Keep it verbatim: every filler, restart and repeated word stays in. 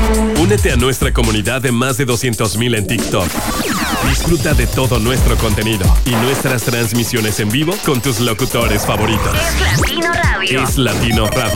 Únete a nuestra comunidad de más de doscientos mil en TikTok. Disfruta de todo nuestro contenido y nuestras transmisiones en vivo con tus locutores favoritos. Es Latino Radio. Es Latino Radio.